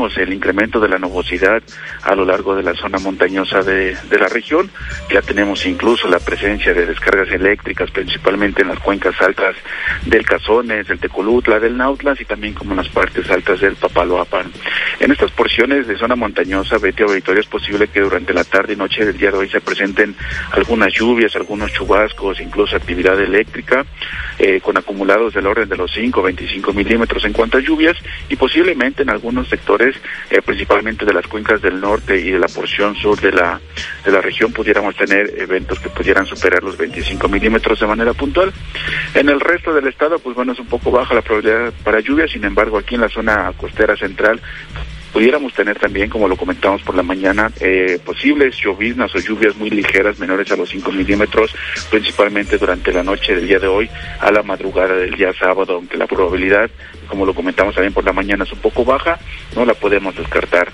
tenemos el incremento de la nubosidad a lo largo de la zona montañosa de la región. Ya tenemos incluso la presencia de descargas eléctricas, principalmente en las cuencas altas del Cazones, del Tecolutla, del Nautlas y también como en las partes altas del Papaloapan. En estas porciones de zona montañosa, Betty Auditorio, es posible que durante la tarde y noche del día de hoy se presenten algunas lluvias, algunos chubascos, incluso actividad eléctrica, con acumulados del orden de los 5 o 25 milímetros en cuanto a lluvias, y posiblemente en algunos sectores, principalmente de las cuencas del norte y de la porción sur de la región, pudiéramos tener eventos que pudieran superar los 25 milímetros de manera puntual. En el resto del estado, pues bueno, es un poco baja la probabilidad para lluvias. Sin embargo, aquí en la zona costera central pudiéramos tener también, como lo comentamos por la mañana, posibles lloviznas o lluvias muy ligeras, menores a los 5 milímetros, principalmente durante la noche del día de hoy a la madrugada del día sábado, aunque la probabilidad, como lo comentamos también por la mañana, es un poco baja, no la podemos descartar.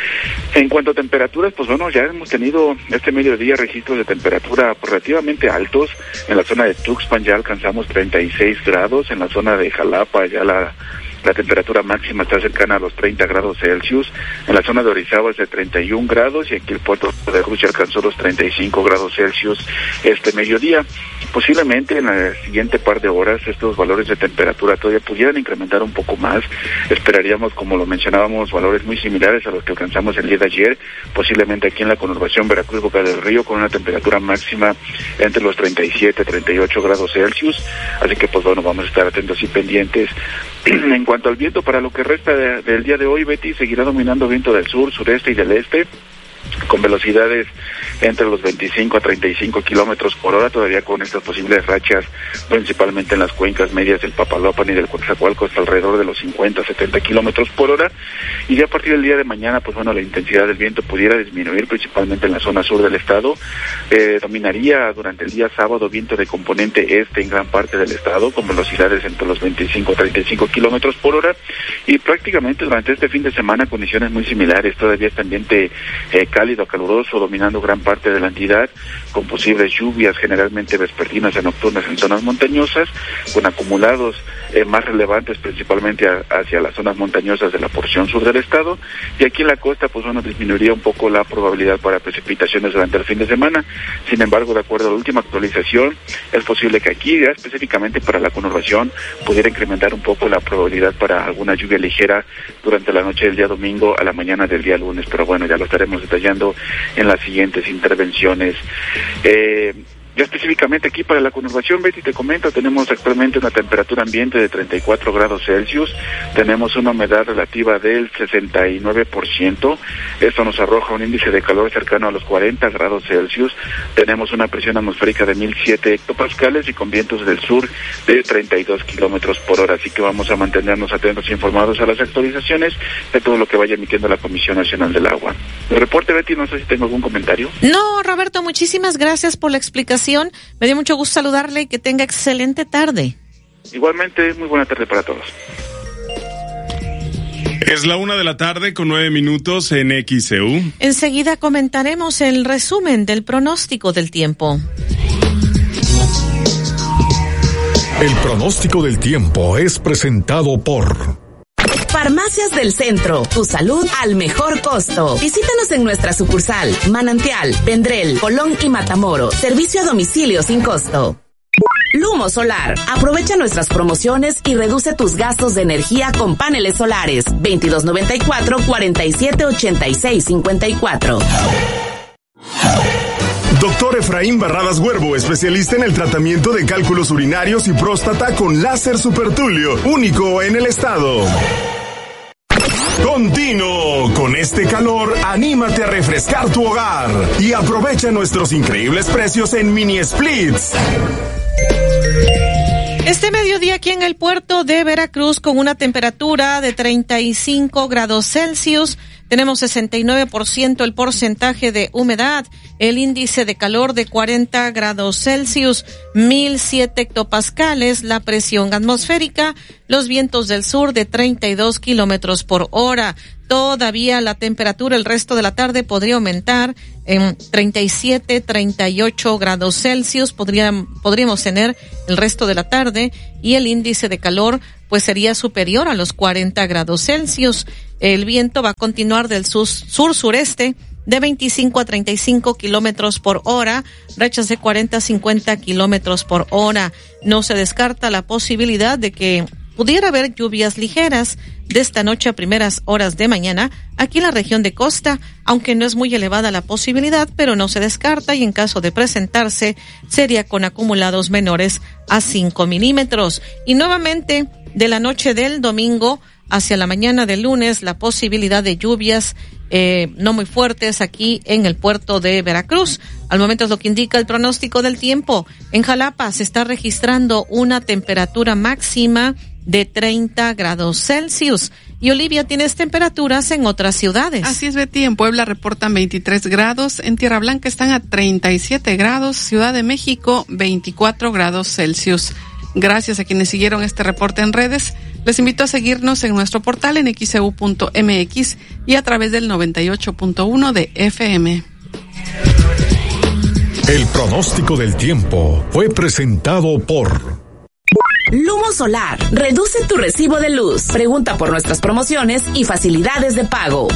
En cuanto a temperaturas, pues bueno, ya hemos tenido este mediodía registros de temperatura relativamente altos. En la zona de Tuxpan ya alcanzamos 36 grados, en la zona de Jalapa ya la temperatura máxima está cercana a los 30 grados Celsius, en la zona de Orizaba es de 31 grados y aquí el puerto de Rusia alcanzó los 35 grados Celsius este mediodía. Posiblemente en la siguiente par de horas estos valores de temperatura todavía pudieran incrementar un poco más. Esperaríamos, como lo mencionábamos, valores muy similares a los que alcanzamos el día de ayer, posiblemente aquí en la conurbación Veracruz Boca del Río, con una temperatura máxima entre los 37 y 38 grados Celsius. Así que pues bueno, vamos a estar atentos y pendientes. En cuanto al viento, para lo que resta del día de hoy, Betty, seguirá dominando viento del sur, sureste y del este, con velocidades entre los 25 a 35 kilómetros por hora, todavía con estas posibles rachas, principalmente en las cuencas medias del Papaloapan y del Coatzacoalcos, hasta alrededor de los 50 a 70 kilómetros por hora. Y ya a partir del día de mañana, pues bueno, la intensidad del viento pudiera disminuir, principalmente en la zona sur del estado. Dominaría durante el día sábado viento de componente este en gran parte del estado, con velocidades entre los 25 a 35 kilómetros por hora. Y prácticamente durante este fin de semana, condiciones muy similares, todavía este ambiente cálido, caluroso, dominando gran parte de la entidad, con posibles lluvias generalmente vespertinas y nocturnas en zonas montañosas, con acumulados más relevantes principalmente hacia las zonas montañosas de la porción sur del estado, y aquí en la costa pues bueno, disminuiría un poco la probabilidad para precipitaciones durante el fin de semana. Sin embargo, de acuerdo a la última actualización, es posible que aquí, ya específicamente para la conurbación, pudiera incrementar un poco la probabilidad para alguna lluvia ligera durante la noche del día domingo a la mañana del día lunes, pero bueno, ya lo estaremos detallando en las siguientes intervenciones. Ya específicamente aquí para la conurbación, Betty, te comento, tenemos actualmente una temperatura ambiente de 34 grados Celsius, tenemos una humedad relativa del 69%, esto nos arroja un índice de calor cercano a los 40 grados Celsius, tenemos una presión atmosférica de 1007 hectopascales y con vientos del sur de 32 kilómetros por hora, así que vamos a mantenernos atentos e informados a las actualizaciones de todo lo que vaya emitiendo la Comisión Nacional del Agua. El reporte, Betty, no sé si tengo algún comentario. No, Roberto, muchísimas gracias por la explicación. Me dio mucho gusto saludarle y que tenga excelente tarde. Igualmente, muy buena tarde para todos. Es la 1:09 p.m. en XEU. Enseguida comentaremos el resumen del pronóstico del tiempo. El pronóstico del tiempo es presentado por Farmacias del Centro, tu salud al mejor costo. Visítanos en nuestra sucursal, Manantial, Vendrell, Colón y Matamoros. Servicio a domicilio sin costo. Lumo Solar. Aprovecha nuestras promociones y reduce tus gastos de energía con paneles solares. 2294-478654. Doctor Efraín Barradas Huervo, especialista en el tratamiento de cálculos urinarios y próstata con láser supertulio, único en el estado. Continuo. Con este calor, anímate a refrescar tu hogar y aprovecha nuestros increíbles precios en mini splits. Este mediodía aquí en el puerto de Veracruz con una temperatura de 35 grados Celsius, tenemos 69% el porcentaje de humedad, el índice de calor de 40 grados Celsius, 1007 hectopascales, la presión atmosférica, los vientos del sur de 32 kilómetros por hora. Todavía la temperatura el resto de la tarde podría aumentar en 37, 38 grados Celsius, podríamos tener el resto de la tarde y el índice de calor pues sería superior a los 40 grados Celsius. El viento va a continuar del sur-sureste de 25 a 35 kilómetros por hora, rachas de 40 a 50 kilómetros por hora. No se descarta la posibilidad de que pudiera haber lluvias ligeras de esta noche a primeras horas de mañana aquí en la región de costa, aunque no es muy elevada la posibilidad, pero no se descarta, y en caso de presentarse sería con acumulados menores a 5 milímetros. Y nuevamente de la noche del domingo hacia la mañana del lunes la posibilidad de lluvias no muy fuertes aquí en el puerto de Veracruz. Al momento es lo que indica el pronóstico del tiempo. En Jalapa se está registrando una temperatura máxima de 30 grados Celsius. Y Olivia, ¿tienes temperaturas en otras ciudades? Así es, Betty. En Puebla reportan 23 grados, en Tierra Blanca están a 37 grados, Ciudad de México 24 grados Celsius. Gracias a quienes siguieron este reporte en redes. Les invito a seguirnos en nuestro portal en xeu.mx y a través del 98.1 de FM. El pronóstico del tiempo fue presentado por Lumo Solar. Reduce tu recibo de luz. Pregunta por nuestras promociones y facilidades de pago.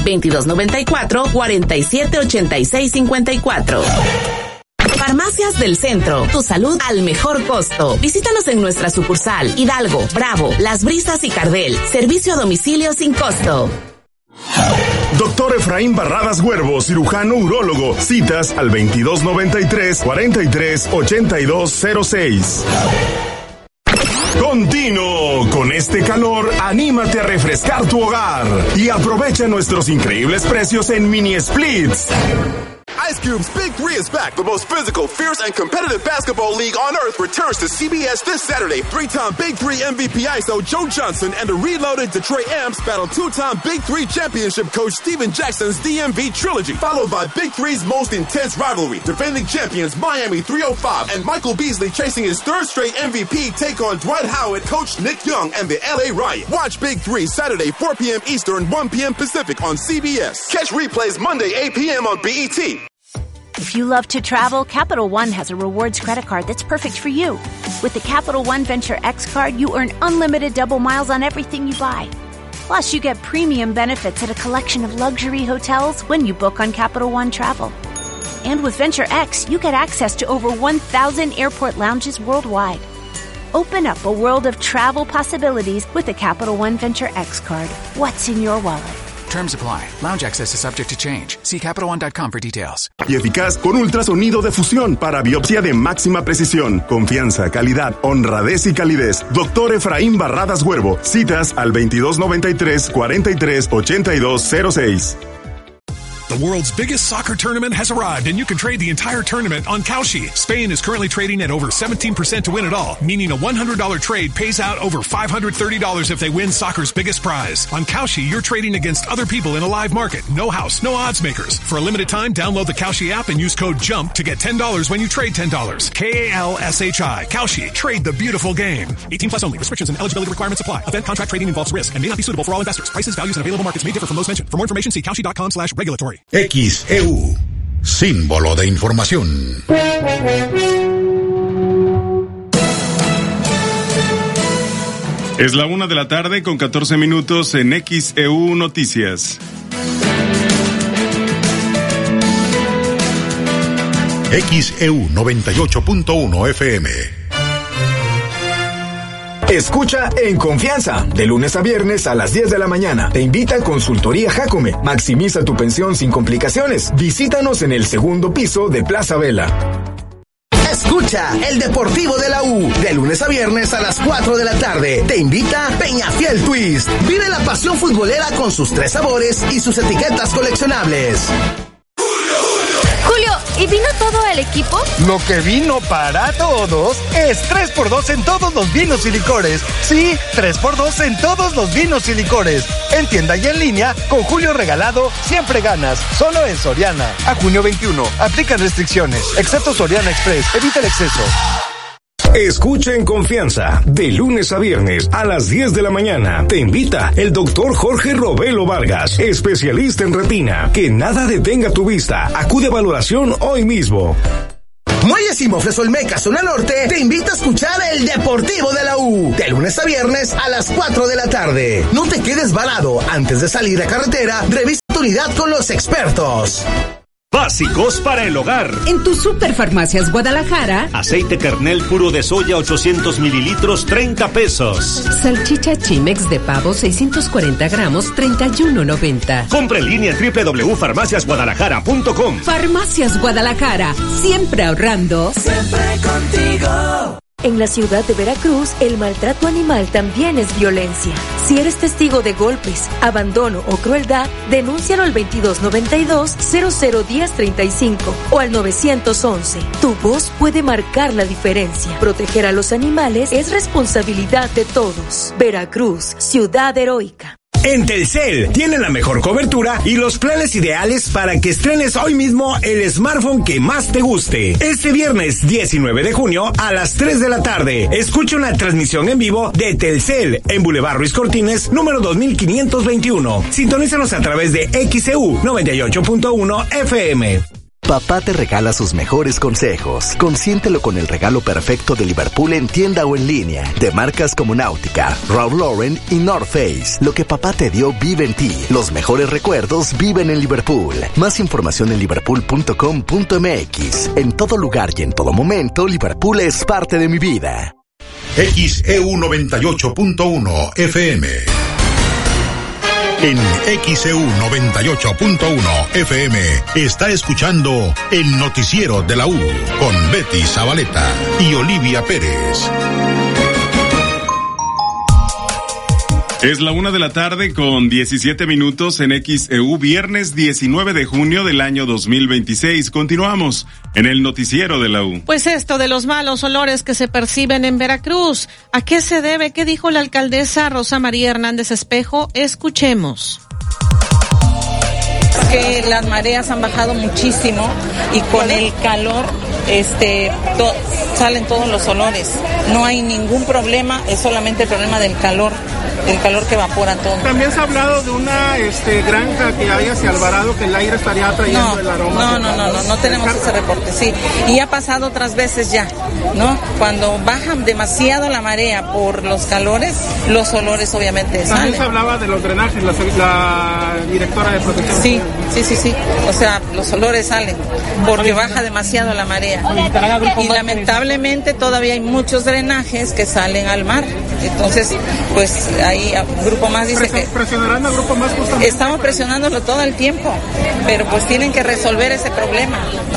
2294-478654. Farmacias del Centro, tu salud al mejor costo. Visítanos en nuestra sucursal Hidalgo, Bravo, Las Brisas y Cardel. Servicio a domicilio sin costo. Doctor Efraín Barradas Huervo, cirujano urólogo. Citas al 2293-438206. Continuo. Con este calor, anímate a refrescar tu hogar y aprovecha nuestros increíbles precios en mini splits. Ice Cube's Big 3 is back. The most physical, fierce, and competitive basketball league on earth returns to CBS this Saturday. 3-time Big 3 MVP ISO Joe Johnson and the reloaded Detroit Amps battle 2-time Big 3 championship coach Steven Jackson's DMV trilogy, followed by Big 3's most intense rivalry. Defending champions Miami 305 and Michael Beasley chasing his third straight MVP take on Dwight Howard, coach Nick Young, and the LA Riot. Watch Big 3 Saturday 4 p.m. Eastern, 1 p.m. Pacific on CBS. Catch replays Monday 8 p.m. on BET. If you love to travel, Capital One has a rewards credit card that's perfect for you. With the Capital One Venture X card, you earn unlimited double miles on everything you buy. Plus, you get premium benefits at a collection of luxury hotels when you book on Capital One Travel. And with Venture X, you get access to over 1,000 airport lounges worldwide. Open up a world of travel possibilities with the Capital One Venture X card. What's in your wallet? Terms apply. Lounge access is subject to change. See CapitalOne.com for details. Y eficaz con ultrasonido de fusión para biopsia de máxima precisión. Confianza, calidad, honradez y calidez. Doctor Efraín Barradas Huervo. Citas al 2293-438206. The world's biggest soccer tournament has arrived, and you can trade the entire tournament on Kalshi. Spain is currently trading at over 17% to win it all, meaning a $100 trade pays out over $530 if they win soccer's biggest prize. On Kalshi, you're trading against other people in a live market. No house, no odds makers. For a limited time, download the Kalshi app and use code JUMP to get $10 when you trade $10. Kalshi. Kalshi. Trade the beautiful game. 18 plus only. Restrictions and eligibility requirements apply. Event contract trading involves risk and may not be suitable for all investors. Prices, values, and available markets may differ from those mentioned. For more information, see kalshi.com/regulatory. XEU, símbolo de información. Es la 1:00 con 14 minutos en XEU Noticias. XEU 98.1 FM. Escucha En Confianza, de lunes a viernes a las 10 de la mañana. Te invita a Consultoría Jacome. Maximiza tu pensión sin complicaciones. Visítanos en el segundo piso de Plaza Vela. Escucha El Deportivo de la U, de lunes a viernes a las 4 de la tarde. Te invita Peñafiel Twist. Vive la pasión futbolera con sus 3 sabores y sus etiquetas coleccionables. Julio, ¿y vino todo el equipo? Lo que vino para todos es 3x2 en todos los vinos y licores. Sí, 3x2 en todos los vinos y licores. En tienda y en línea, con Julio regalado, siempre ganas. Solo en Soriana. A junio 21. Aplican restricciones. Excepto Soriana Express. Evita el exceso. Escucha En Confianza, de lunes a viernes a las 10 de la mañana. Te invita el doctor Jorge Robelo Vargas, especialista en retina. Que nada detenga tu vista. Acude a valoración hoy mismo. Muelles y Mofles Olmeca, zona norte, te invita a escuchar el Deportivo de la U. De lunes a viernes a las 4 de la tarde. No te quedes varado. Antes de salir a carretera, revisa tu unidad con los expertos. Básicos para el hogar. En tu Superfarmacias Guadalajara. Aceite Kernel puro de soya 800 mililitros, 30 pesos. Salchicha Chimex de pavo 640 gramos, 31.90. Compra en línea www.farmaciasguadalajara.com. Farmacias Guadalajara, siempre ahorrando. Siempre contigo. En la ciudad de Veracruz, el maltrato animal también es violencia. Si eres testigo de golpes, abandono o crueldad, denúncialo al 2292-001035 o al 911. Tu voz puede marcar la diferencia. Proteger a los animales es responsabilidad de todos. Veracruz, ciudad heroica. En Telcel tienen la mejor cobertura y los planes ideales para que estrenes hoy mismo el smartphone que más te guste. Este viernes 19 de junio a las 3 de la tarde, escucha una transmisión en vivo de Telcel en Boulevard Ruiz Cortines, número 2521. Sintonízanos a través de XEU 98.1 FM. Papá te regala sus mejores consejos. Consiéntelo con el regalo perfecto de Liverpool en tienda o en línea. De marcas como Náutica, Ralph Lauren y North Face. Lo que papá te dio vive en ti. Los mejores recuerdos viven en Liverpool. Más información en liverpool.com.mx. En todo lugar y en todo momento, Liverpool es parte de mi vida. XEU 98.1 FM. En XEU 98.1 FM está escuchando el noticiero de la U con Betty Zabaleta y Olivia Pérez. Es la 1 de la tarde con 17 minutos en XEU, viernes 19 de junio del año 2026. Continuamos en el noticiero de la U. Pues esto de los malos olores que se perciben en Veracruz, ¿a qué se debe? ¿Qué dijo la alcaldesa Rosa María Hernández Espejo? Escuchemos. Que las mareas han bajado muchísimo y con el calor salen todos los olores. No hay ningún problema, es solamente el problema del calor que evapora todo. También se ha hablado de una granja que hay hacia Alvarado, que el aire estaría atrayendo el aroma. No tenemos ese reporte, sí. Y ha pasado otras veces ya, ¿no? Cuando baja demasiado la marea por los calores, los olores obviamente salen. También se hablaba de los drenajes, la directora de protección. Sí. O sea, los olores salen porque baja demasiado la marea. Y lamentablemente todavía hay muchos drenajes que salen al mar. Entonces, pues ahí Grupo Más dice que... ¿Presionarán a Grupo Más justamente? Estamos presionándolo todo el tiempo, pero pues tienen que resolver ese problema.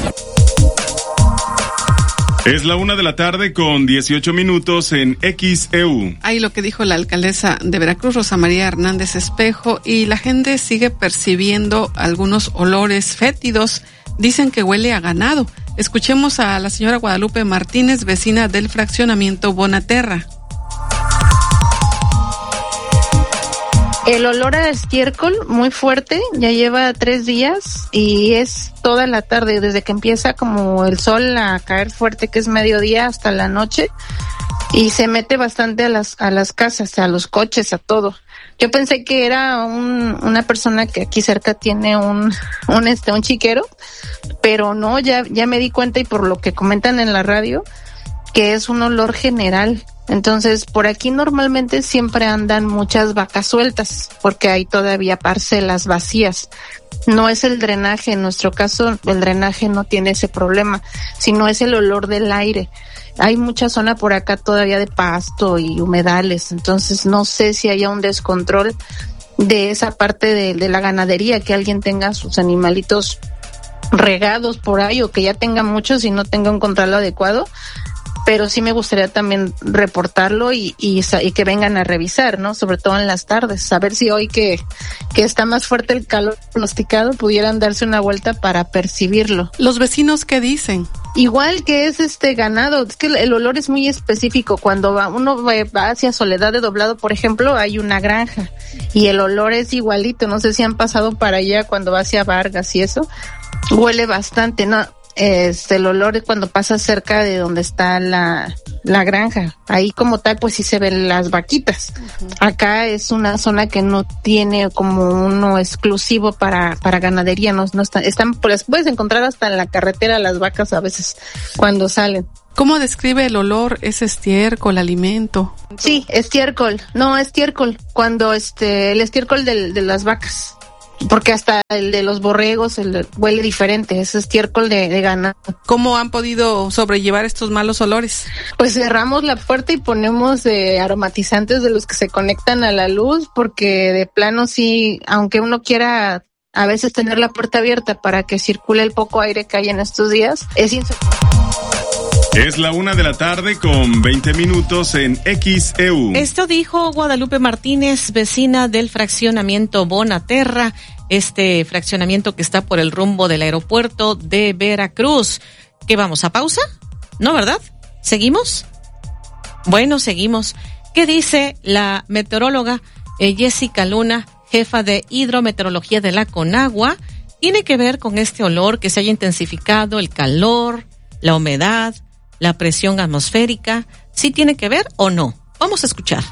Es la 1 de la tarde con 18 minutos en XEU. Ahí lo que dijo la alcaldesa de Veracruz, Rosa María Hernández Espejo, y la gente sigue percibiendo algunos olores fétidos. Dicen que huele a ganado. Escuchemos a la señora Guadalupe Martínez, vecina del fraccionamiento Bonaterra. El olor a estiércol muy fuerte, ya lleva 3 días y es toda la tarde, desde que empieza como el sol a caer fuerte, que es mediodía, hasta la noche, y se mete bastante a las casas, a los coches, a todo. Yo pensé que era una persona que aquí cerca tiene un chiquero, pero no, ya me di cuenta, y por lo que comentan en la radio, que es un olor general. Entonces, por aquí normalmente siempre andan muchas vacas sueltas, porque hay todavía parcelas vacías. No es el drenaje, en nuestro caso el drenaje no tiene ese problema, sino es el olor del aire. Hay mucha zona por acá todavía de pasto y humedales, entonces no sé si haya un descontrol de esa parte de la ganadería, que alguien tenga sus animalitos regados por ahí, o que ya tenga muchos y no tenga un control adecuado. Pero sí me gustaría también reportarlo y que vengan a revisar, ¿no? Sobre todo en las tardes, saber si hoy que está más fuerte el calor pronosticado pudieran darse una vuelta para percibirlo. ¿Los vecinos qué dicen? Igual que es ganado, es que el olor es muy específico. Cuando uno va hacia Soledad de Doblado, por ejemplo, hay una granja y el olor es igualito. No sé si han pasado para allá cuando va hacia Vargas y eso, huele bastante, ¿no? El olor es cuando pasa cerca de donde está la granja. Ahí como tal pues sí se ven las vaquitas. Acá es una zona que no tiene como uno exclusivo para ganadería, no están, pues puedes encontrar hasta en la carretera las vacas a veces cuando salen. ¿Cómo describe el olor? ¿Es estiércol, alimento? Sí, estiércol. No, estiércol. Cuando el estiércol de las vacas. Porque hasta el de los borregos huele diferente, es estiércol de ganado. ¿Cómo han podido sobrellevar estos malos olores? Pues cerramos la puerta y ponemos aromatizantes de los que se conectan a la luz, porque de plano sí, aunque uno quiera a veces tener la puerta abierta para que circule el poco aire que hay en estos días, es insoportable. Es la 1:00 con 20 minutos en XEU. Esto dijo Guadalupe Martínez, vecina del fraccionamiento Bonaterra, este fraccionamiento que está por el rumbo del aeropuerto de Veracruz. ¿Qué vamos a pausa? ¿No, verdad? ¿Seguimos? Bueno, seguimos. ¿Qué dice la meteoróloga Jessica Luna, jefa de hidrometeorología de la Conagua? Tiene que ver con este olor que se haya intensificado, el calor, la humedad, la presión atmosférica. ¿Sí tiene que ver o no? Vamos a escuchar.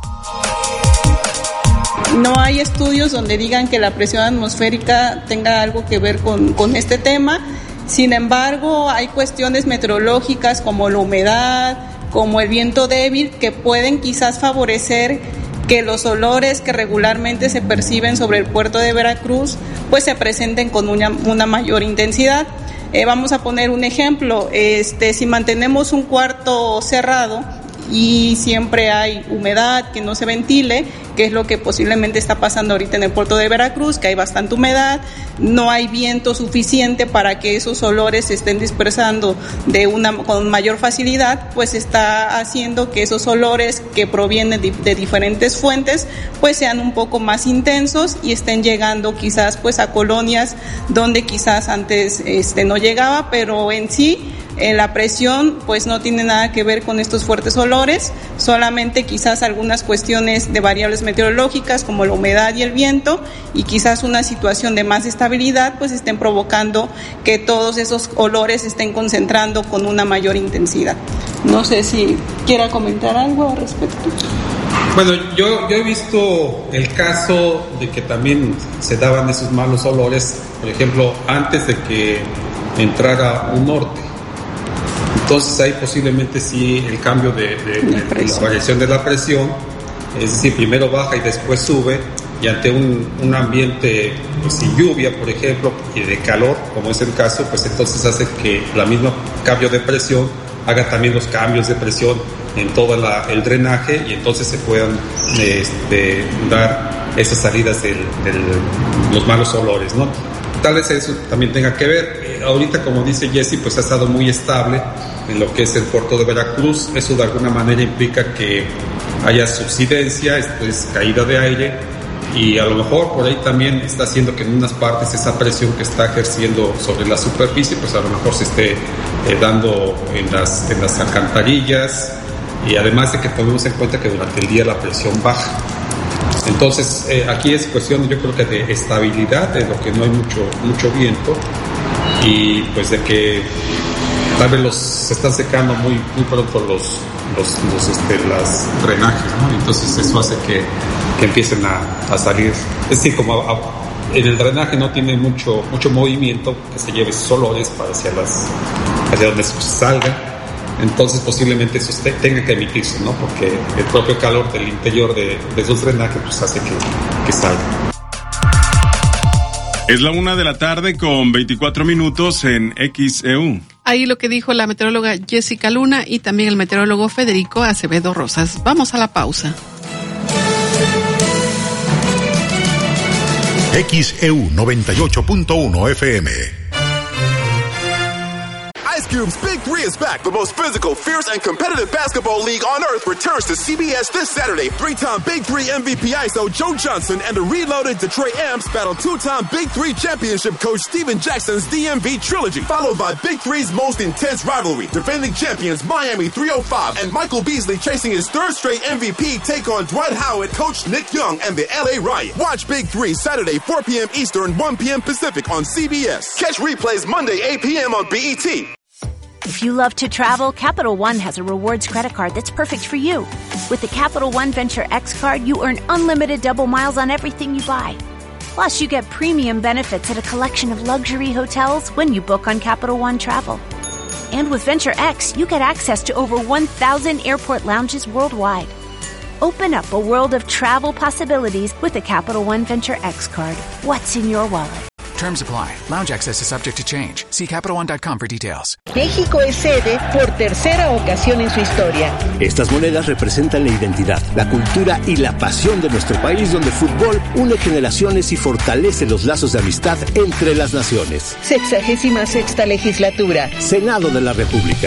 No hay estudios donde digan que la presión atmosférica tenga algo que ver con este tema. Sin embargo, hay cuestiones meteorológicas como la humedad, como el viento débil, que pueden quizás favorecer que los olores que regularmente se perciben sobre el puerto de Veracruz pues se presenten con una mayor intensidad. Vamos a poner un ejemplo, si mantenemos un cuarto cerrado y siempre hay humedad, que no se ventile, que es lo que posiblemente está pasando ahorita en el puerto de Veracruz, que hay bastante humedad, no hay viento suficiente para que esos olores se estén dispersando con mayor facilidad, pues está haciendo que esos olores que provienen de diferentes fuentes pues sean un poco más intensos y estén llegando quizás pues a colonias donde quizás antes no llegaba, pero en sí la presión pues no tiene nada que ver con estos fuertes olores, solamente quizás algunas cuestiones de variables meteorológicas como la humedad y el viento, y quizás una situación de más estabilidad pues estén provocando que todos esos olores se estén concentrando con una mayor intensidad. No sé si quiera comentar algo al respecto. Bueno, yo he visto el caso de que también se daban esos malos olores, por ejemplo, antes de que entrara un norte. Entonces ahí posiblemente sí el cambio de la variación de la presión, es decir, primero baja y después sube, y ante un ambiente pues, sin lluvia, por ejemplo, y de calor, como es el caso, pues entonces hace que la misma cambio de presión haga también los cambios de presión en todo el drenaje, y entonces se puedan dar esas salidas de los malos olores, ¿no? Tal vez eso también tenga que ver. Ahorita, como dice Jessy, pues ha estado muy estable en lo que es el puerto de Veracruz. Eso de alguna manera implica que haya subsidencia, esto es caída de aire, y a lo mejor por ahí también está haciendo que en unas partes esa presión que está ejerciendo sobre la superficie, pues a lo mejor se esté dando en las alcantarillas, y además de que tomemos en cuenta que durante el día la presión baja. Entonces aquí es cuestión, yo creo que de estabilidad, de lo que no hay mucho viento, y pues de que tal vez se están secando muy pronto los drenajes, ¿no? Entonces eso hace que empiecen a salir, es decir, como en el drenaje no tiene mucho movimiento, que se lleve esos olores para hacia donde salga. Entonces posiblemente eso tenga que emitirse, ¿no? Porque el propio calor del interior de esos drenajes pues hace que salga. Es la 1:00 con 24 minutos en XEU. Ahí lo que dijo la meteoróloga Jessica Luna y también el meteorólogo Federico Acevedo Rosas. Vamos a la pausa. XEU 98.1 FM. Ice Cube's Big Three is back. The most physical, fierce, and competitive basketball league on earth returns to CBS this Saturday. Three-time Big Three MVP ISO Joe Johnson and the reloaded Detroit Amps battle two-time Big Three championship coach Steven Jackson's DMV trilogy, followed by Big Three's most intense rivalry. Defending champions Miami 305 and Michael Beasley chasing his third straight MVP take on Dwight Howard, coach Nick Young, and the LA Riot. Watch Big Three Saturday 4 p.m. Eastern, 1 p.m. Pacific on CBS. Catch replays Monday 8 p.m. on BET. If you love to travel, Capital One has a rewards credit card that's perfect for you. With the Capital One Venture X card, you earn unlimited double miles on everything you buy. Plus, you get premium benefits at a collection of luxury hotels when you book on Capital One Travel. And with Venture X, you get access to over 1,000 airport lounges worldwide. Open up a world of travel possibilities with the Capital One Venture X card. What's in your wallet? Terms apply. Lounge access is subject to change. See CapitalOne.com for details. México es sede por tercera ocasión en su historia. Estas monedas representan la identidad, la cultura y la pasión de nuestro país, donde el fútbol une generaciones y fortalece los lazos de amistad entre las naciones. 66ª legislatura. Senado de la República.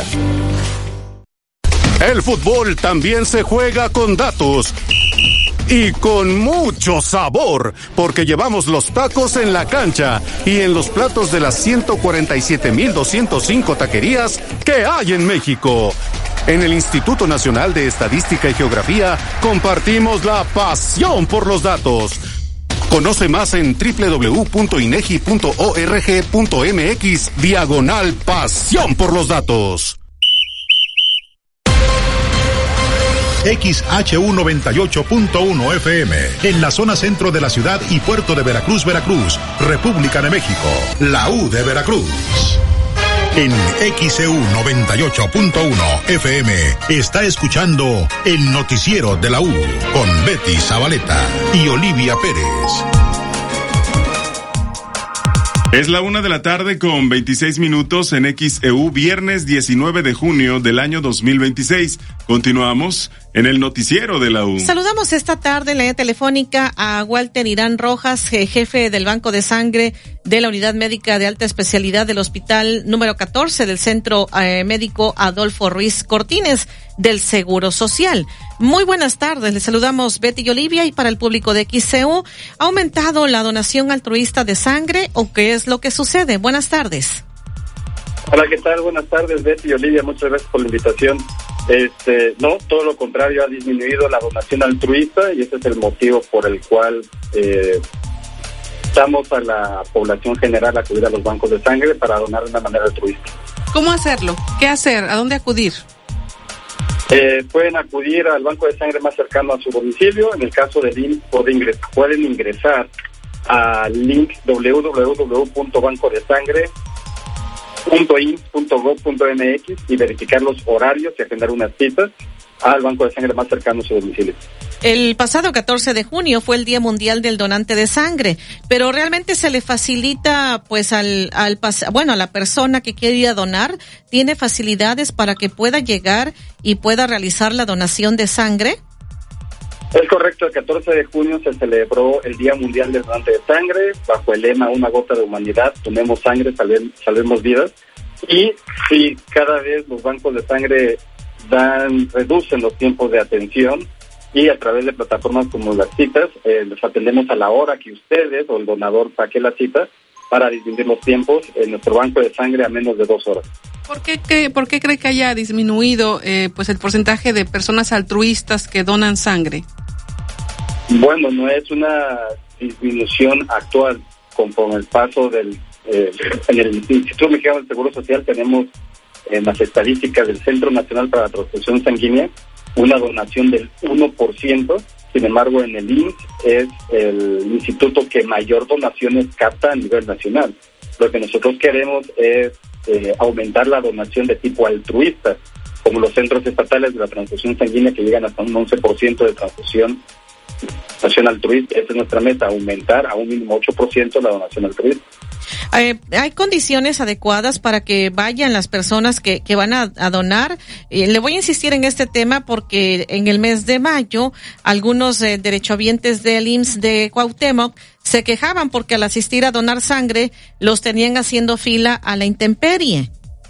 El fútbol también se juega con datos. Y con mucho sabor, porque llevamos los tacos en la cancha y en los platos de las 147,205 taquerías que hay en México. En el Instituto Nacional de Estadística y Geografía compartimos la pasión por los datos. Conoce más en www.inegi.org.mx/pasión por los datos. XHU 98.1 FM, en la zona centro de la ciudad y puerto de Veracruz, Veracruz, República de México, la U de Veracruz. En XEU 98.1 FM está escuchando el noticiero de la U con Betty Zabaleta y Olivia Pérez. Es la 1:00 con 26 minutos en XEU, viernes 19 de junio del año 2026. Continuamos en el noticiero de la U. Saludamos esta tarde en la línea telefónica a Walter Irán Rojas, jefe del Banco de Sangre de la Unidad Médica de Alta Especialidad del Hospital número 14 del Centro Médico Adolfo Ruiz Cortines del Seguro Social. Muy buenas tardes, les saludamos Betty y Olivia, y para el público de XEU, ¿ha aumentado la donación altruista de sangre o qué es lo que sucede? Buenas tardes. Hola, ¿qué tal? Buenas tardes, Betty y Olivia, muchas gracias por la invitación. No, todo lo contrario, ha disminuido la donación altruista y ese es el motivo por el cual damos a la población general a acudir a los bancos de sangre para donar de una manera altruista. ¿Cómo hacerlo? ¿Qué hacer? ¿A dónde acudir? Pueden acudir al banco de sangre más cercano a su domicilio. En el caso del IMSS pueden ingresar al link www.bancodesangre.in.gov.mx y verificar los horarios y agendar unas citas al banco de sangre más cercano a su domicilio. El pasado 14 de junio fue el Día Mundial del Donante de Sangre, pero realmente se le facilita pues a la persona que quiere ir a donar, ¿tiene facilidades para que pueda llegar y pueda realizar la donación de sangre? Es correcto, el 14 de junio se celebró el Día Mundial del Donante de Sangre bajo el lema Una gota de humanidad, donemos sangre, salvemos vidas. Y sí, cada vez los bancos de sangre reducen los tiempos de atención y a través de plataformas como las citas, les atendemos a la hora que ustedes o el donador saque la cita para disminuir los tiempos en nuestro banco de sangre a menos de 2 horas. ¿Por qué cree que haya disminuido pues el porcentaje de personas altruistas que donan sangre? Bueno, no es una disminución actual. Con el paso en el Instituto Mexicano del Seguro Social tenemos en las estadísticas del Centro Nacional para la Transfusión Sanguínea una donación del 1%, sin embargo en el IMSS es el instituto que mayor donaciones capta a nivel nacional. Lo que nosotros queremos es aumentar la donación de tipo altruista, como los centros estatales de la transfusión sanguínea que llegan hasta un 11% de transfusión altruista. Esa es nuestra meta, aumentar a un mínimo 8% la donación altruista. ¿Hay condiciones adecuadas para que vayan las personas que van a donar? Le voy a insistir en este tema porque en el mes de mayo algunos derechohabientes del IMSS de Cuauhtémoc se quejaban porque al asistir a donar sangre los tenían haciendo fila a la intemperie.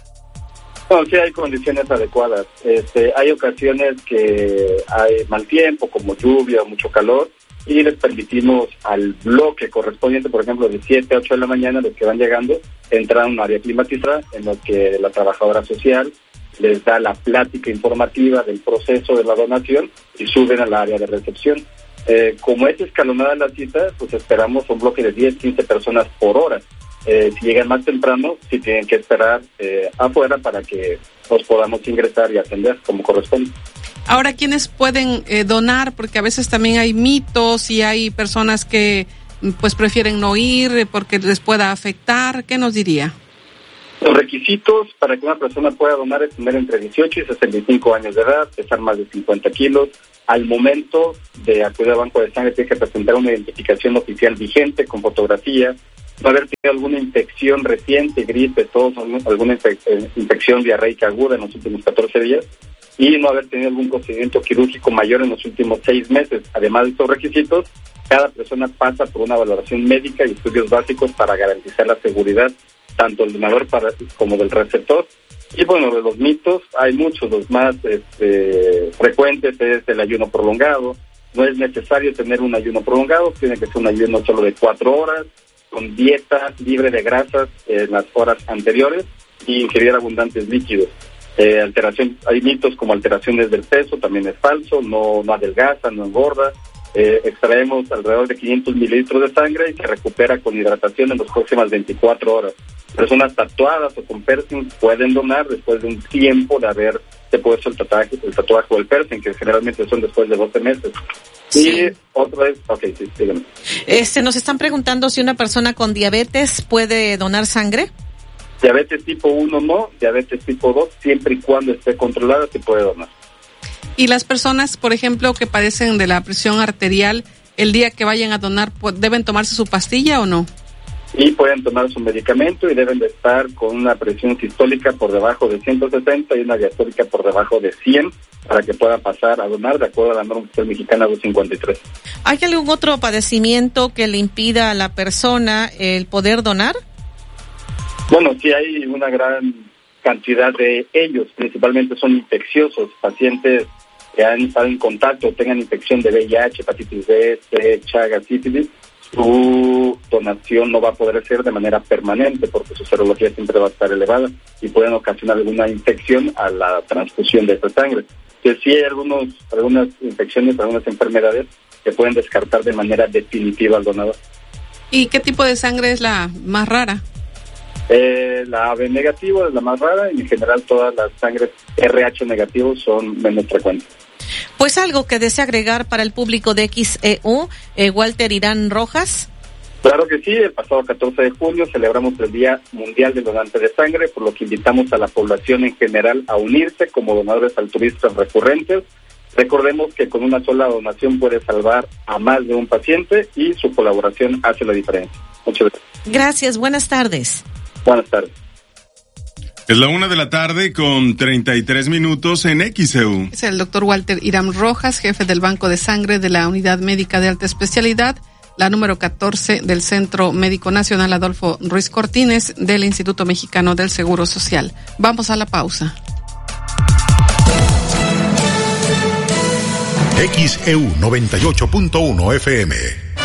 No, sí hay condiciones adecuadas. Hay ocasiones que hay mal tiempo, como lluvia o mucho calor, y les permitimos al bloque correspondiente, por ejemplo, de 7 a 8 de la mañana, los que van llegando, entrar a un área climatizada en lo que la trabajadora social les da la plática informativa del proceso de la donación y suben al área de recepción. Como es escalonada la cita, pues esperamos un bloque de 10, 15 personas por hora. si llegan más temprano, sí tienen que esperar afuera para que nos podamos ingresar y atender como corresponde. Ahora, ¿quiénes pueden donar? Porque a veces también hay mitos y hay personas que pues prefieren no ir porque les pueda afectar. ¿Qué nos diría? Los requisitos para que una persona pueda donar es tener entre 18 y 65 años de edad, pesar más de 50 kilos. Al momento de acudir al banco de sangre tiene que presentar una identificación oficial vigente con fotografía, no haber tenido alguna infección reciente, gripe, tos, alguna infección diarreica aguda en los últimos 14 días y no haber tenido algún procedimiento quirúrgico mayor en los últimos 6 meses. Además de estos requisitos, cada persona pasa por una valoración médica y estudios básicos para garantizar la seguridad tanto del donador como del receptor. Y bueno, de los mitos hay muchos, los más frecuentes es el ayuno prolongado. No es necesario tener un ayuno prolongado, tiene que ser un ayuno solo de 4 horas, con dieta libre de grasas en las horas anteriores y ingerir abundantes líquidos. Hay mitos como alteraciones del peso, también es falso, no adelgaza, no engorda. Extraemos alrededor de 500 mililitros de sangre y se recupera con hidratación en las próximas 24 horas. Personas tatuadas o con piercing pueden donar después de un tiempo de haberse puesto el tatuaje o el piercing, que generalmente son después de 12 meses. Sí. Y otra vez, sí, dígame. Nos están preguntando si una persona con diabetes puede donar sangre. Diabetes tipo 1 no, diabetes tipo 2, siempre y cuando esté controlada, se puede donar. Y las personas, por ejemplo, que padecen de la presión arterial, el día que vayan a donar, ¿deben tomarse su pastilla o no? Y pueden tomar su medicamento y deben de estar con una presión sistólica por debajo de 160 y una diastólica por debajo de 100 para que puedan pasar a donar de acuerdo a la norma oficial mexicana 253. ¿Hay algún otro padecimiento que le impida a la persona el poder donar? Bueno, sí hay una gran cantidad de ellos, principalmente son infecciosos, pacientes que han estado en contacto, tengan infección de VIH, hepatitis B, C, Chagas, sífilis, su donación no va a poder ser de manera permanente porque su serología siempre va a estar elevada y pueden ocasionar alguna infección a la transfusión de esta sangre. Entonces sí hay algunas infecciones, algunas enfermedades que pueden descartar de manera definitiva al donador. ¿Y qué tipo de sangre es la más rara? La AB negativo es la más rara y en general todas las sangres RH negativos son menos frecuentes. Pues algo que desea agregar para el público de XEU, Walter Irán Rojas. Claro que sí, el pasado 14 de junio celebramos el Día Mundial del Donante de Sangre, por lo que invitamos a la población en general a unirse como donadores altruistas recurrentes. Recordemos que con una sola donación puede salvar a más de un paciente y su colaboración hace la diferencia. Muchas gracias. Gracias, buenas tardes. Buenas tardes. Es la 1:33 p.m. en XEU. Es el doctor Walter Irán Rojas, jefe del Banco de Sangre de la Unidad Médica de Alta Especialidad, la número 14 del Centro Médico Nacional Adolfo Ruiz Cortines del Instituto Mexicano del Seguro Social. Vamos a la pausa. XEU 98.1 FM.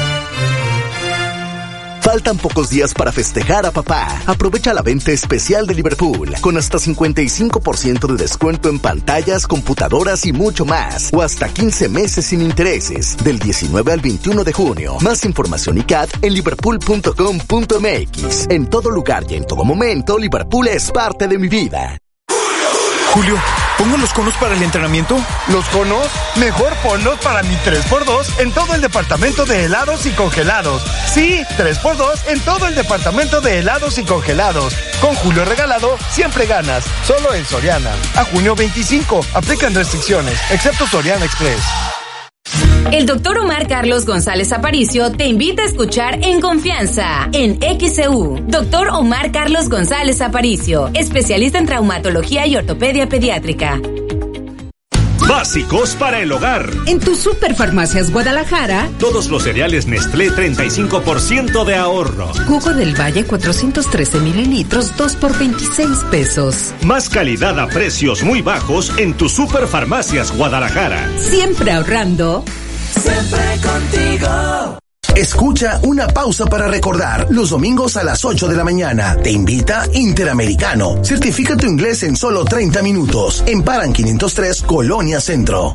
Faltan pocos días para festejar a papá. Aprovecha la venta especial de Liverpool, con hasta 55% de descuento en pantallas, computadoras y mucho más. O hasta 15 meses sin intereses, del 19 al 21 de junio. Más información y CAT en liverpool.com.mx. En todo lugar y en todo momento, Liverpool es parte de mi vida. Julio, ¿pongo los conos para el entrenamiento? ¿Los conos? Mejor ponlos para mi 3x2 en todo el departamento de helados y congelados. Sí, 3x2 en todo el departamento de helados y congelados. Con Julio regalado, siempre ganas. Solo en Soriana. A junio 25. Aplican restricciones, excepto Soriana Express. El doctor Omar Carlos González Aparicio te invita a escuchar En Confianza, en XEU. Doctor Omar Carlos González Aparicio, especialista en traumatología y ortopedia pediátrica. Básicos para el hogar. En tu Superfarmacias Guadalajara, todos los cereales Nestlé 35% de ahorro. Jugo del Valle 413 mililitros, 2 por 26 pesos. Más calidad a precios muy bajos en tu Superfarmacias Guadalajara. Siempre ahorrando. Siempre contigo. Escucha Una Pausa para Recordar los domingos a las 8 de la mañana. Te invita Interamericano. Certifica tu inglés en solo 30 minutos. En Paran 503, Colonia Centro.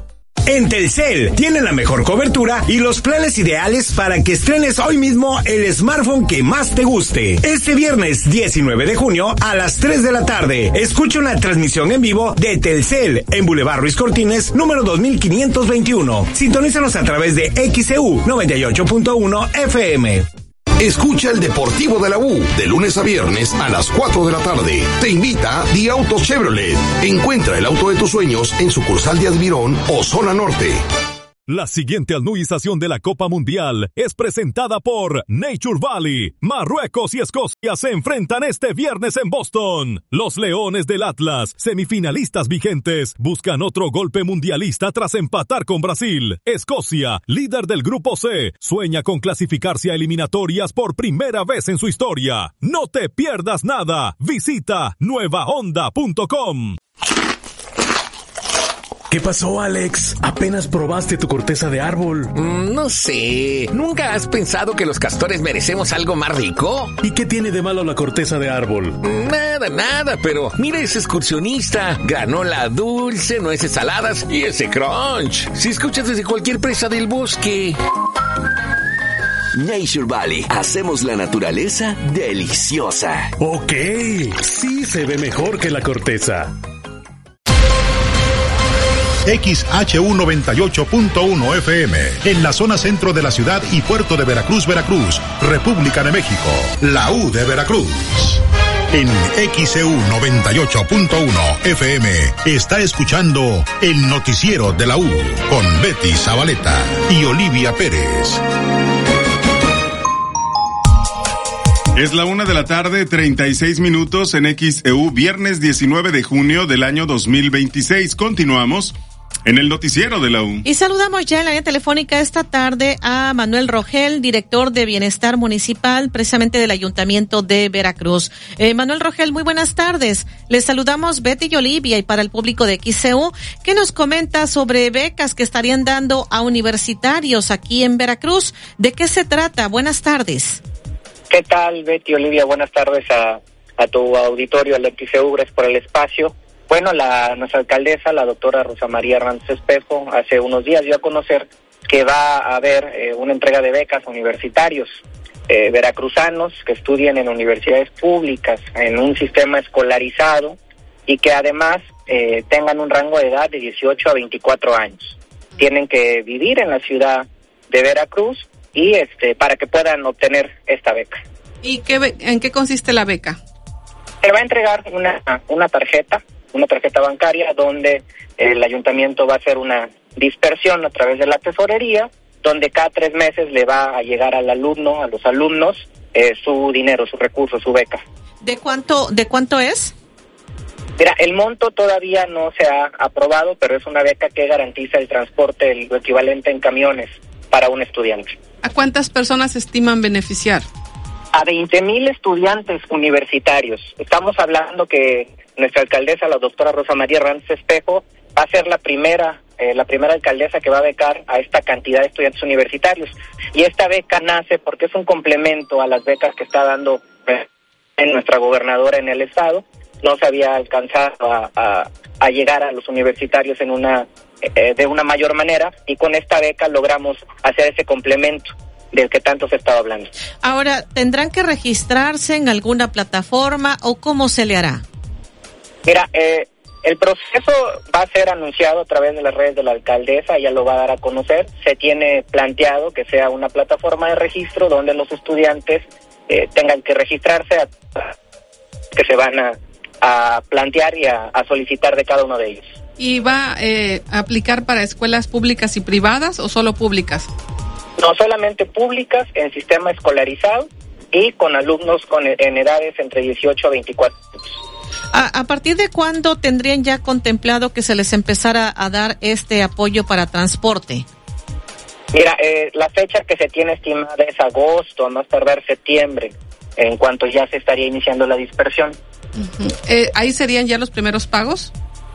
En Telcel tienen la mejor cobertura y los planes ideales para que estrenes hoy mismo el smartphone que más te guste. Este viernes 19 de junio a las 3 de la tarde, escucha una transmisión en vivo de Telcel en Boulevard Ruiz Cortines, número 2521. Sintonízanos a través de XEU 98.1 FM. Escucha el Deportivo de la U de lunes a viernes a las 4 de la tarde. Te invita Di Auto Chevrolet. Encuentra el auto de tus sueños en sucursal de Admirón o Zona Norte. La siguiente anuización de la Copa Mundial es presentada por Nature Valley. Marruecos y Escocia se enfrentan este viernes en Boston. Los Leones del Atlas, semifinalistas vigentes, buscan otro golpe mundialista tras empatar con Brasil. Escocia, líder del Grupo C, sueña con clasificarse a eliminatorias por primera vez en su historia. No te pierdas nada. Visita nuevahonda.com. ¿Qué pasó, Alex? ¿Apenas probaste tu corteza de árbol? No sé. ¿Nunca has pensado que los castores merecemos algo más rico? ¿Y qué tiene de malo la corteza de árbol? Nada, pero mira ese excursionista. Granola dulce, nueces saladas y ese crunch. Si escuchas desde cualquier presa del bosque. Nature Valley. Hacemos la naturaleza deliciosa. Ok, sí se ve mejor que la corteza. XHU 98.1 FM, en la zona centro de la ciudad y puerto de Veracruz, Veracruz, República de México, la U de Veracruz. En XEU 98.1 FM está escuchando el noticiero de la U con Betty Zabaleta y Olivia Pérez. Es la 1:36 p.m. en XEU, viernes 19 de junio del año 2026. Continuamos en el noticiero de la U. Y saludamos ya en la línea telefónica esta tarde a Manuel Rogel, director de Bienestar Municipal, precisamente del Ayuntamiento de Veracruz. Manuel Rogel, muy buenas tardes. Les saludamos Betty y Olivia, y para el público de XEU, ¿qué nos comenta sobre becas que estarían dando a universitarios aquí en Veracruz? ¿De qué se trata? Buenas tardes. ¿Qué tal, Betty y Olivia? Buenas tardes a tu auditorio, al XEU, gracias por el espacio. Bueno, nuestra alcaldesa, la doctora Rosa María Hernández Espejo, hace unos días dio a conocer que va a haber una entrega de becas a universitarios veracruzanos que estudien en universidades públicas, en un sistema escolarizado, y que además tengan un rango de edad de 18 a 24 años. Tienen que vivir en la ciudad de Veracruz y para que puedan obtener esta beca. ¿Y en qué consiste la beca? Se va a entregar una tarjeta bancaria donde el ayuntamiento va a hacer una dispersión a través de la tesorería, donde cada 3 meses le va a llegar a los alumnos, su dinero, su recurso, su beca. ¿De cuánto es? Mira, el monto todavía no se ha aprobado, pero es una beca que garantiza el transporte, lo equivalente en camiones para un estudiante. ¿A cuántas personas estiman beneficiar? A 20,000 estudiantes universitarios. Estamos hablando que nuestra alcaldesa, la doctora Rosa María Hernández Espejo, va a ser la primera alcaldesa que va a becar a esta cantidad de estudiantes universitarios. Y esta beca nace porque es un complemento a las becas que está dando nuestra gobernadora en el estado. No se había alcanzado a llegar a los universitarios de una mayor manera, y con esta beca logramos hacer ese complemento del que tanto se estaba hablando. Ahora, ¿tendrán que registrarse en alguna plataforma o cómo se le hará? Mira, el proceso va a ser anunciado a través de las redes de la alcaldesa, ella lo va a dar a conocer. Se tiene planteado que sea una plataforma de registro donde los estudiantes tengan que registrarse, que se van a plantear y a solicitar de cada uno de ellos. ¿Y va a aplicar para escuelas públicas y privadas o solo públicas? No, solamente públicas, en sistema escolarizado y con alumnos en edades entre 18 a 24 años. ¿A partir de cuándo tendrían ya contemplado que se les empezara a dar este apoyo para transporte? Mira, la fecha que se tiene estimada es agosto, a más tardar septiembre, en cuanto ya se estaría iniciando la dispersión. Uh-huh. ¿Ahí serían ya los primeros pagos?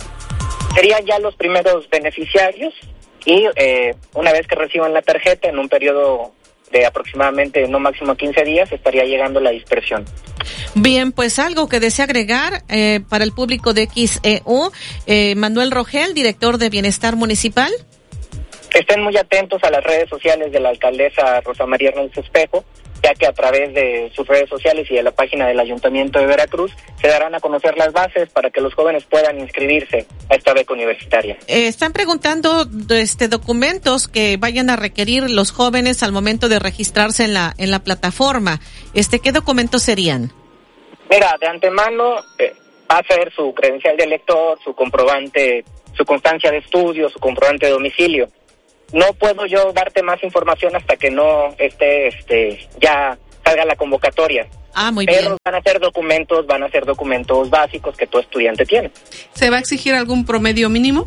Serían ya los primeros beneficiarios, y una vez que reciban la tarjeta, en un periodo de aproximadamente no máximo 15 días, estaría llegando la dispersión. Bien, pues algo que desea agregar para el público de XEU, Manuel Rogel, director de Bienestar Municipal. estén muy atentos a las redes sociales de la alcaldesa Rosa María Hernández Espejo, ya que a través de sus redes sociales y de la página del Ayuntamiento de Veracruz se darán a conocer las bases para que los jóvenes puedan inscribirse a esta beca universitaria. Están preguntando documentos que vayan a requerir los jóvenes al momento de registrarse en la plataforma. ¿Qué documentos serían? Mira, de antemano va a ser su credencial de elector, su comprobante, su constancia de estudio, su comprobante de domicilio. No puedo yo darte más información hasta que no ya salga la convocatoria. Muy bien. Pero van a ser documentos básicos que todo estudiante tiene. ¿Se va a exigir algún promedio mínimo?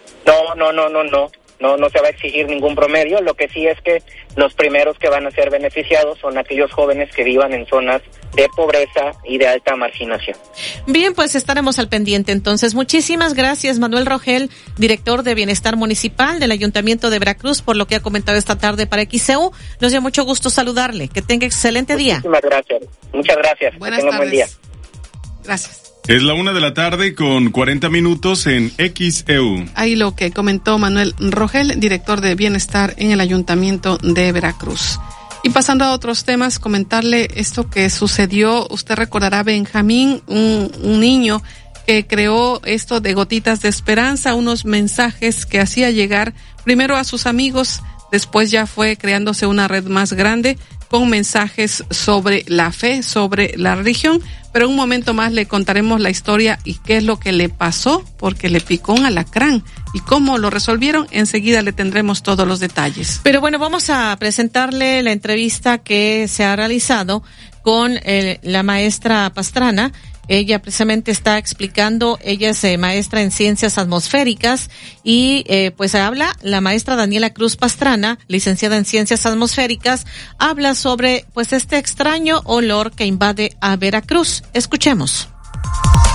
No se va a exigir ningún promedio. Lo que sí es que los primeros que van a ser beneficiados son aquellos jóvenes que vivan en zonas de pobreza y de alta marginación. Bien, pues estaremos al pendiente. Entonces, muchísimas gracias, Manuel Rogel, director de Bienestar Municipal del Ayuntamiento de Veracruz, por lo que ha comentado esta tarde para XCU. Nos dio mucho gusto saludarle. Que tenga excelente día. Muchísimas gracias. Muchas gracias. Buenas que tenga tardes. Buen día. Gracias. Es la 1:00 con 40 minutos en XEU. Ahí lo que comentó Manuel Rogel, director de Bienestar en el Ayuntamiento de Veracruz. Y pasando a otros temas, comentarle esto que sucedió. Usted recordará Benjamín, un niño que creó esto de Gotitas de Esperanza, unos mensajes que hacía llegar primero a sus amigos, después ya fue creándose una red más grande con mensajes sobre la fe, sobre la religión. Pero un momento más le contaremos la historia y qué es lo que le pasó, porque le picó un alacrán. Y cómo lo resolvieron, enseguida le tendremos todos los detalles. Pero bueno, vamos a presentarle la entrevista que se ha realizado con la maestra Pastrana. Ella precisamente está explicando, ella es maestra en ciencias atmosféricas y pues habla la maestra Daniela Cruz Pastrana, licenciada en ciencias atmosféricas, habla sobre pues este extraño olor que invade a Veracruz. Escuchemos.